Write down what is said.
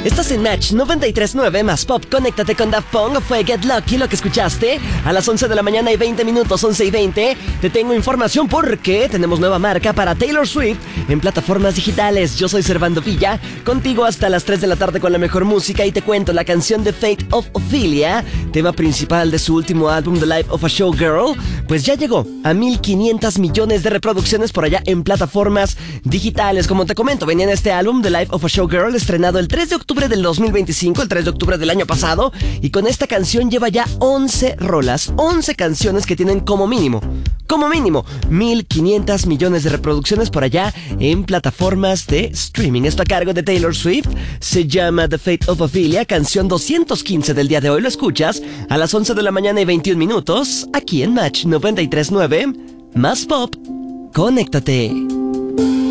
Estás en Match 93.9 más Pop. Conéctate con Daft Punk. Fue Get Lucky lo que escuchaste. A las 11 de la mañana y 20 minutos, 11 y 20. Te tengo información porque tenemos nueva marca para Taylor Swift en plataformas digitales. Yo soy Servando Villa, contigo hasta las 3 de la tarde con la mejor música. Y te cuento la canción The Fate of Ophelia, tema principal de su último álbum The Life of a Showgirl, pues ya llegó a 1.500 millones de reproducciones por allá en plataformas digitales. Como te comento, venía en este álbum The Life of a Showgirl, estrenado el 3 de octubre del 2025, el 3 de octubre del año pasado, y con esta canción lleva ya 11 rolas, 11 canciones que tienen como mínimo 1.500 millones de reproducciones por allá en plataformas de streaming. Esto a cargo de Taylor Swift, se llama The Fate of Ophelia, canción 215 del día de hoy. Lo escuchas a las 11 de la mañana y 21 minutos, aquí en Match 93.9, más Pop. Conéctate.